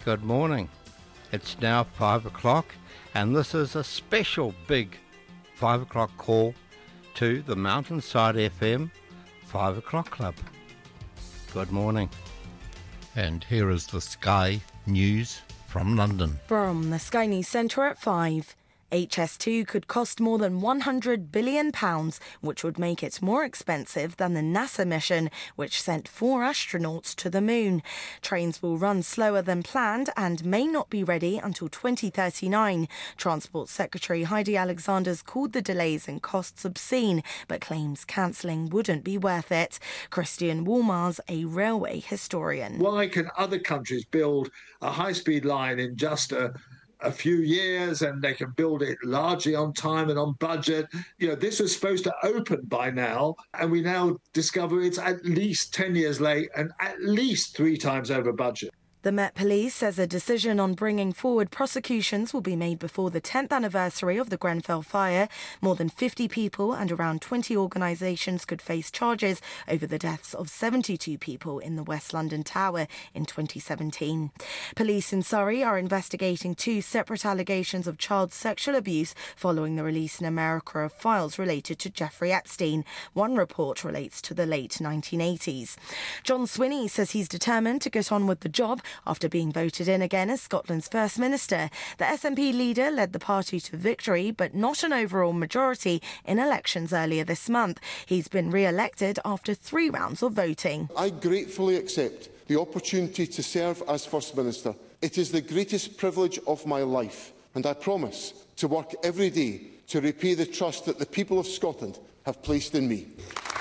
Good morning. It's now 5 o'clock and this is a special big 5 o'clock call to the Mountainside FM 5 o'clock club. Good morning. And here is the Sky News from London. From the Sky News Centre at 5. HS2 could cost more than £100 billion, which would make it more expensive than the NASA mission, which sent 4 astronauts to the moon. Trains will run slower than planned and may not be ready until 2039. Transport Secretary Heidi Alexander's called the delays and costs obscene, but claims cancelling wouldn't be worth it. Christian Woolmars, a railway historian. Why can other countries build a high-speed line in just a few years and they can build it largely on time and on budget? You know, this was supposed to open by now, and we now discover it's at least 10 years late and at least 3 times over budget. The Met Police says a decision on bringing forward prosecutions will be made before the 10th anniversary of the Grenfell fire. More than 50 people and around 20 organisations could face charges over the deaths of 72 people in the West London Tower in 2017. Police in Surrey are investigating 2 separate allegations of child sexual abuse following the release in America of files related to Jeffrey Epstein. One report relates to the late 1980s. John Swinney says he's determined to get on with the job after being voted in again as Scotland's First Minister. The SNP leader led the party to victory, but not an overall majority in elections earlier this month. He's been re-elected after 3 rounds of voting. I gratefully accept the opportunity to serve as First Minister. It is the greatest privilege of my life, and I promise to work every day to repay the trust that the people of Scotland have placed in me.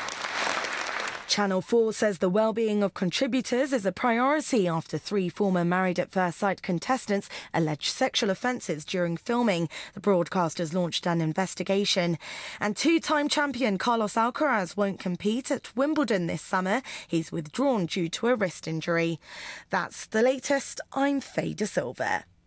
Channel 4 says the well-being of contributors is a priority after 3 former Married at First Sight contestants alleged sexual offences during filming. The broadcasters launched an investigation. And 2-time champion Carlos Alcaraz won't compete at Wimbledon this summer. He's withdrawn due to a wrist injury. That's the latest. I'm Faye De Silva.